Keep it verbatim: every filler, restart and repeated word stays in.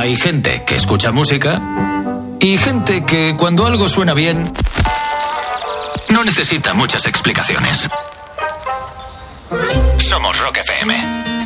Hay gente que escucha música y gente que cuando algo suena bien no necesita muchas explicaciones. Somos Rock F M.